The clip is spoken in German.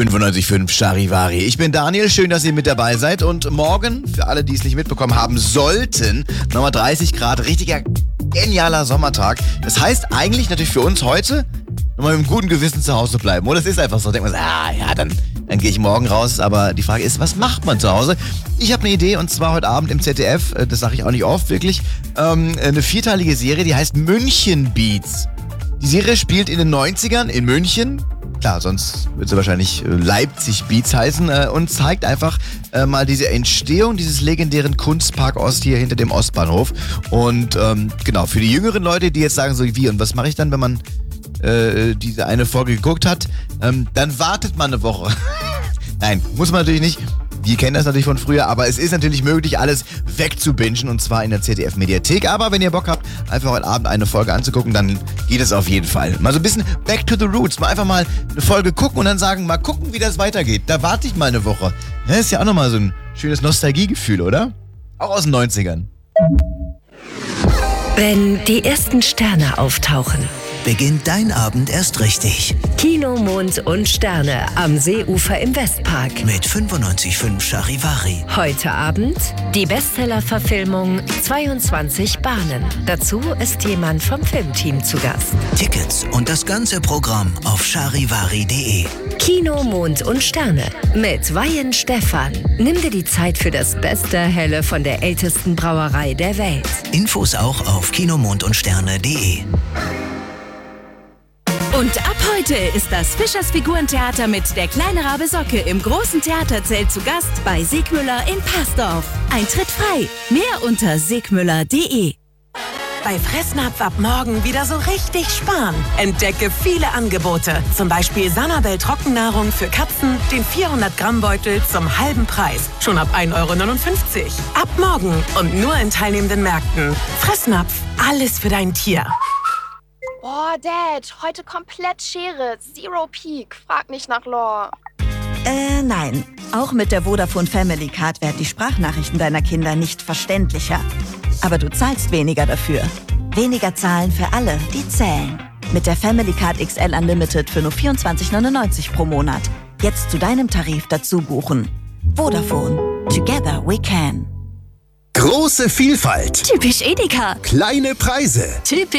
95.5 Charivari. Ich bin Daniel, schön, dass ihr mit dabei seid. Und morgen, für alle, die es nicht mitbekommen haben sollten, nochmal 30 Grad, richtiger genialer Sommertag. Das heißt eigentlich natürlich für uns heute, nochmal mit einem guten Gewissen zu Hause bleiben. Oder es ist einfach so, denkt man, dann gehe ich morgen raus. Aber die Frage ist, was macht man zu Hause? Ich habe eine Idee, und zwar heute Abend im ZDF, das sage ich auch nicht oft, wirklich, eine 4-teilige Serie, die heißt München Beats. Die Serie spielt in den 90ern in München. Klar, sonst wird sie wahrscheinlich Leipzig Beats heißen und zeigt einfach mal diese Entstehung dieses legendären Kunstpark Ost hier hinter dem Ostbahnhof. Und genau, für die jüngeren Leute, die jetzt sagen so, wie und was mache ich dann, wenn man diese eine Folge geguckt hat, dann wartet man eine Woche. Nein, muss man natürlich nicht. Wir kennen das natürlich von früher, aber es ist natürlich möglich, alles wegzubingen, und zwar in der ZDF-Mediathek. Aber wenn ihr Bock habt, einfach heute Abend eine Folge anzugucken, dann geht es auf jeden Fall. Mal so ein bisschen back to the roots. Mal einfach mal eine Folge gucken und dann sagen, mal gucken, wie das weitergeht. Da warte ich mal eine Woche. Das ist ja auch nochmal so ein schönes Nostalgiegefühl, oder? Auch aus den 90ern. Wenn die ersten Sterne auftauchen, beginnt dein Abend erst richtig. Kino, Mond und Sterne am Seeufer im Westpark. Mit 95.5 Charivari. Heute Abend die Bestseller-Verfilmung 22 Bahnen. Dazu ist jemand vom Filmteam zu Gast. Tickets und das ganze Programm auf charivari.de. Kino, Mond und Sterne mit Weihen Stephan. Nimm dir die Zeit für das beste Helle von der ältesten Brauerei der Welt. Infos auch auf kinomondundsterne.de. Und ab heute ist das Fischers Figurentheater mit der kleine Rabe Socke im großen Theaterzelt zu Gast bei Segmüller in Pasdorf. Eintritt frei. Mehr unter segmüller.de. Bei Fressnapf ab morgen wieder so richtig sparen. Entdecke viele Angebote. Zum Beispiel Sanabel Trockennahrung für Katzen, den 400-Gramm-Beutel zum halben Preis. Schon ab 1,59 €. Ab morgen und nur in teilnehmenden Märkten. Fressnapf, alles für dein Tier. Boah, Dad, heute komplett Schere. Zero Peak. Frag nicht nach Lore. Nein. Auch mit der Vodafone Family Card werden die Sprachnachrichten deiner Kinder nicht verständlicher. Aber du zahlst weniger dafür. Weniger zahlen für alle, die zählen. Mit der Family Card XL Unlimited für nur 24,99 € pro Monat. Jetzt zu deinem Tarif dazu buchen. Vodafone. Together we can. Große Vielfalt. Typisch Edeka. Kleine Preise. Typisch